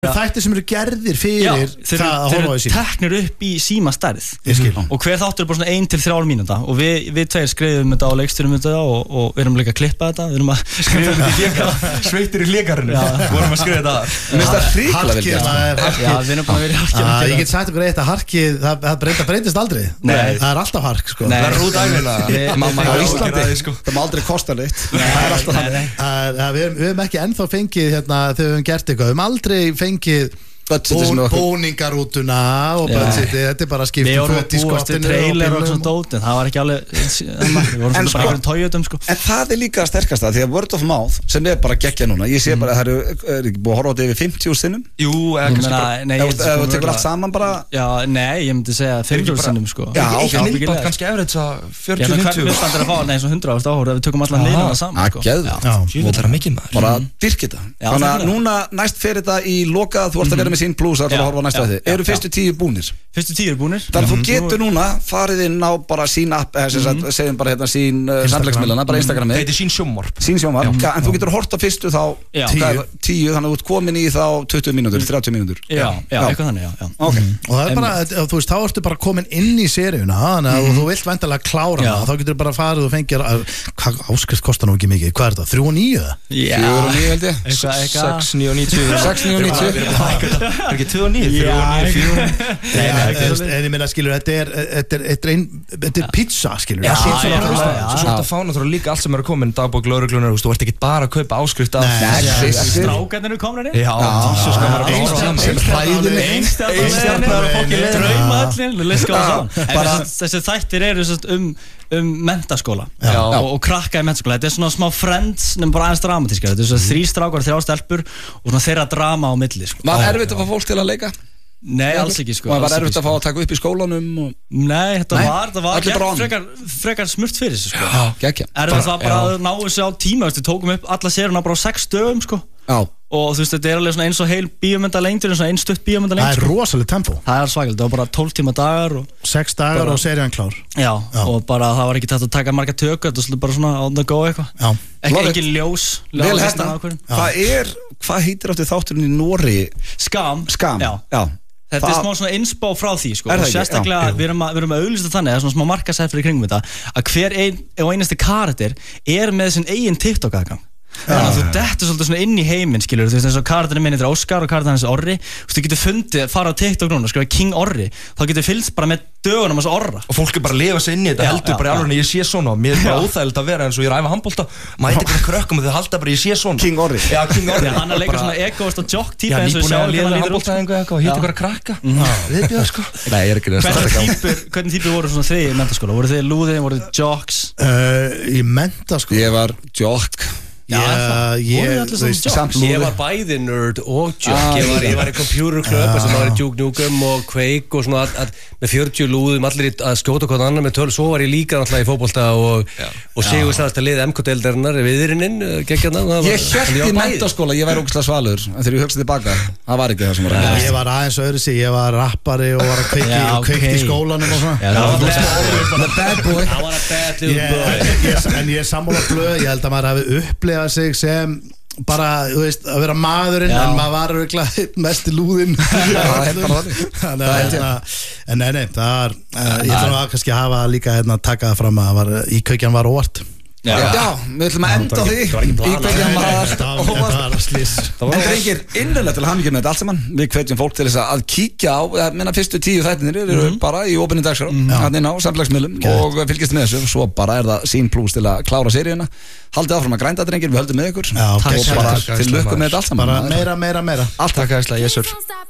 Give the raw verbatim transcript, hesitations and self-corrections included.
þættir sem eru gerðir fyrir Já, það að horfa á þeir eru teknir upp í símastærð mm. og hver þáttur er bara svona ein til þrjár mínúta og við, við tveir skrifum þetta á leikstjórum þetta og, og við erum líka að klippa þetta við erum að skrifa þetta í léka sveittir í lékarinu vorum að skrifa þetta mér finnst það hrikalega vel gert Já, við erum bara að vera í harkið Ég get sagt ykkur eitt að harkið það breyta breytist aldrei það er alltaf hark sko. það er út æfina á Íslandi það má aldrei kosta neitt það er alltaf þannig Við höfum ekki ennþá fengið hérna, þegar við höfum gert eitthvað við höfum aldrei fengið bóningarútuna og budgeti, þetta er bara skipt við vorum að búast til trailer og svona dót en það var ekki alveg við vorum svona bara einhverjum tójutum sko. En það er líka sterkast það því að word of mouth sem er bara geggja núna ég sé bara, það er ekki búið að horfa á þetta yfir fimmtíu sinnum Jú, eða kannski bara ef þú tekur allt saman bara Já, nei, ég myndi segja fimmtíu sinnum sko. Já, ekki myndband kannski efrið þess að fjörutíu til fimmtíu Við standum að fá, nei, svona hundrað ára áhör við tökum allan liðina saman Næstu að þið. Eru fyrstu tíu búnir? Fyrstu tíu búnir. Þannig að þú getur núna farið inn á bara sín app, eða segjum bara hérna sín samfélagsmiðlana, bara Instagramið. Þetta er sín sjónvarp. Sín sjónvarp, já, en þú getur hort á fyrstu þá tíu, þannig að þú ert komin í þá tuttugu mínútur, þrjátíu mínútur. Já, já, eitthvað þannig, já, já. Ok. Og það er bara, þú veist, þá ertu bara komin inn í seríuna, þannig að þú vilt væntanlega klára hana, þá getur bara farið og fengið, hvað áskrift kostar nú ekki mikið, hvað er þetta, þrjú og níu? fjögur og níu held ég. sex, níu og níutíu. sex, níu og níutíu. Það er ekki tvö og níu, þrjú og níu, fjögur og níu. En ég meina, skilur, þetta er pizza, skilur. Já, svo þetta fána þú líka allt sem eru komin, dagbók, lögreglunar, þú ert ekki bara að kaupa áskrift af strákarnir eru komin Já, þessi þættir eru um um menntaskóla og krakka í menntaskóla þetta er svona smá Friends nema bara aðeins dramatískar þetta er svona þrý strákar, þrjár stelpur og svona þeirra drama á milli Var erfitt að fá fólk til að leika? Nei, alls ekki sko Og var erfitt að fá að taka upp í skólanum? Nei, þetta var það var frekar, frekar smurt fyrir þessu sko Já, geggja Erfitt var bara að ná þessu á tíma við tókum upp alla séruna bara á sex dögum sko Já og þú veist, þetta er alveg svona eins og heil bíómynda lengdur eins og einn stutt bíómynda lengdur Það er rosalega tempo Það er svakilegt, það var bara tólf tíma dagar og sex dagar bara, og serían klár Já, já, og bara það var ekki tætt að taka marga tökur þetta var bara svona on the go eitthvað Ekki engin ljós Vel hérna, hvað er, hvað heitir áttu þátturinn í Nóri? Skam Skam, já, já. Þetta Þa... er smá svona innspá frá því sko og sérstaklega já, við erum að, við erum að auglýsa þannig það er svona smá markasætt fyrir kringum þetta að hver ein og einasti karakter er með sinn eigin TikTok-aðgang þannig að þú dettur svolítið svona inn í heiminn skilur þú veist eins og karakterinn minn heitir Óskar og karakterinn hans Orri þú veist þú getur fundið, fara á TikTok núna og skrifa King Orri þá getur fylgst bara með dögunum hans Orra og fólk er bara að lifa sig inn í þetta heldur bara í alveg en ég sé svona mér er bara óþægilegt að vera eins og ég er að æfa handbolta mæti bara krökkum og þau halda bara ég sé svona King Orri Já, King Orri hann er leika svona egoist og jock típa eins og sjá hvernig típur voru svona þið í menntaskóla voru þið lúðið, voru þið jocks í menntaskóla ég var jock Já, ég, ég, ég var bæði nerd og jock ah, ég, var, ég var í computer club sem var í Duke Nukem og Quake og svona að, að, með fjörutíu lúðum allir í, að skjóta hvort annar með töl svo var ég líka náttúrulega í fótbolta og, og sigurstæðasta lið M K-deildarinnar viðirinninn ég hélt í menntaskóla, ég væri ógeðslega svalur en þegar ég hugsaði tilbaka, það var ekki það sem var ja, ég var aðeins öðru sig, ég var rappari og var að kveiki, ja, okay. kveiki í skólanum og svona the bad boy I was a bad little boy en ég er sammála blöð, ég held að maður hafi upplegað sig sem bara, þú veist, að vera maðurinn já. En maður var örugglega mest í lúðinn það er bara þannig en nei, nei, það var ég þarf að kannski hafa líka hérna að taka það fram að íkveikjan var óvart Já, já, við ætlum að enda á því í kveikjan var en drengir, innræðilegt til hamingju með þetta allt saman við hvetjum fólk til þess að kíkja á minna fyrstu tíu þættinir eru bara í opinni dagskrá hann inn á samfélagsmiðlum og fylgist með þessu svo bara er það sín plús til að klára seríuna haldið áfram að grænda drengir, við höldum með ykkur og bara til lukku með þetta allt saman meira, meira, meira allt takk æsla, yes sir